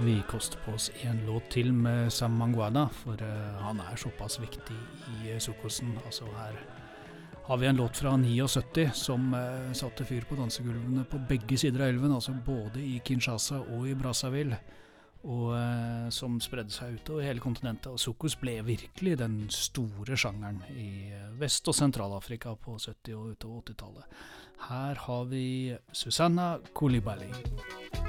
Vi koster på oss en låt til med Sam Mangwana, for han såpass viktig i sokosen. Altså her har vi en låt fra 79 som satte fyr på dansegulvene på begge sider av elven, altså både i Kinshasa og i Brazzaville, og som spredde seg ut over hele kontinentet. Og sokos ble virkelig den store sjangeren i Vest- og Sentral-Afrika på 70- og utover 80-tallet. Her har vi Susanna Coulibaly.